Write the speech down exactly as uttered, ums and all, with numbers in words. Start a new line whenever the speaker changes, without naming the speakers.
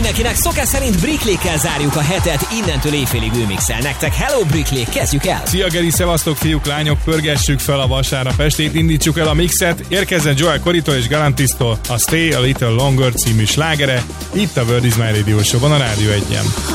mindenkinek, szokás szerint Brickley-kkel zárjuk a hetet, innentől éjfélig ő mixel nektek. Hello Brickley, kezdjük el!
Szia Geri, szevasztok fiúk, lányok, pörgessük fel a vasárnap estét, indítsuk el a mixet, érkezzen Joel Corritól és Galantis-tól a Stay a Little Longer című slágere, itt a World is My Radio Show-ban a Rádió egyen.